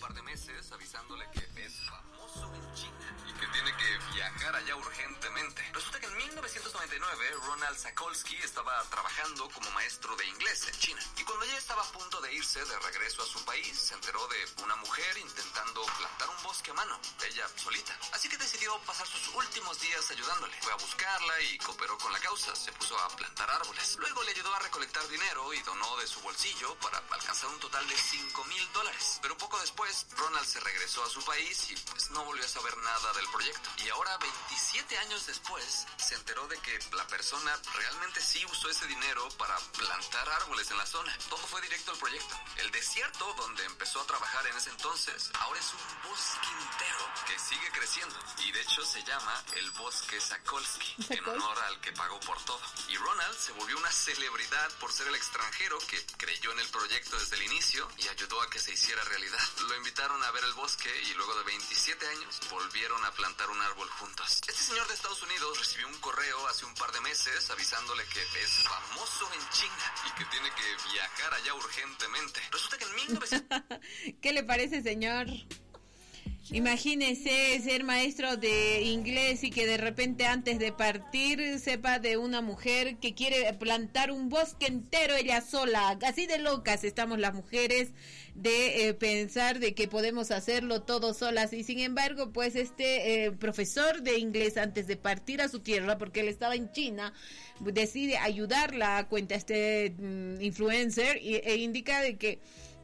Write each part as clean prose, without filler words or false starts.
par de meses avisándole que es famoso en China y que tiene que viajar allá urgentemente. Resulta que en 1999 Ronald Sakolsky estaba trabajando como maestro de inglés en China. Y cuando ya estaba a punto de irse de regreso a su país, se enteró de una mujer intentando plantar un bosque a mano, ella solita. Así que decidió pasar sus últimos días ayudándole. Fue a buscarla y cooperó con la causa. Se puso a plantar árboles. Luego le ayudó a recolectar dinero y donó de su bolsillo para alcanzar un total de $5,000. Pero poco después, Ronald se regresó a su país y pues no volvió a saber nada del proyecto. Y ahora, 27 años después, se enteró de que la persona realmente sí usó ese dinero para plantar árboles en la zona. Todo fue directo al proyecto. El desierto donde empezó a trabajar en ese entonces ahora es un bosque entero que sigue creciendo. Y de hecho se llama el Bosque Sakolsky, en honor al que pagó por todo. Y Ronald se volvió una celebridad por ser el extranjero que creyó en el proyecto desde el inicio y ayudó a que se hiciera realidad. Lo invitaron a ver el bosque y luego de 27 años volvieron a plantar un árbol juntos. Este señor de Estados Unidos recibió un correo hace un par de meses avisándole que es famoso en China y que tiene que viajar allá urgentemente. Resulta que en 1900... ¿Qué le parece, señor? Imagínese ser maestro de inglés y que de repente antes de partir sepa de una mujer que quiere plantar un bosque entero ella sola. Así de locas estamos las mujeres de pensar de que podemos hacerlo todo solas. Y sin embargo, pues profesor de inglés antes de partir a su tierra, porque él estaba en China, decide ayudarla, cuenta influencer e indica de que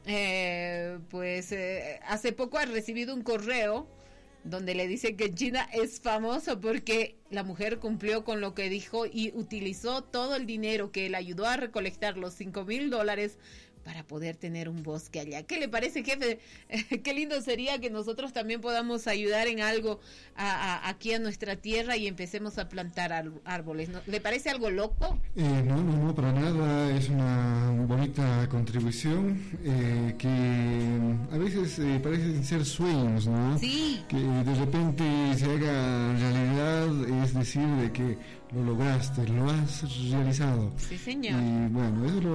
hace poco ha recibido un correo donde le dice que China es famoso porque la mujer cumplió con lo que dijo y utilizó todo el dinero que él ayudó a recolectar, los $5,000, para poder tener un bosque allá. ¿Qué le parece, jefe? Qué lindo sería que nosotros también podamos ayudar en algo aquí a nuestra tierra y empecemos a plantar árboles. ¿No? ¿Le parece algo loco? No, para nada. Es una bonita contribución que a veces parecen ser sueños, ¿no? Sí. Que de repente se haga realidad, es decir, de que lo lograste, lo has realizado. Sí, señor. Y bueno, eso es lo